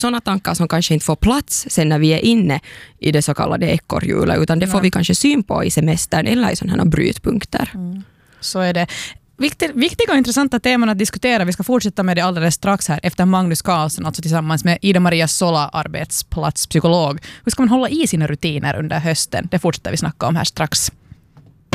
sådana tankar som kanske inte får plats sen när vi är inne i det så kallade ekorrhjulet, utan det får vi kanske syn på i semestern eller i sådana här brytpunkter. Så är det. Viktiga och intressanta teman att diskutera. Vi ska fortsätta med det alldeles strax här efter Magnus Carlsen, alltså tillsammans med Ida-Maria Sola, arbetsplatspsykolog. Hur ska man hålla i sina rutiner under hösten? Det fortsätter vi snacka om här strax.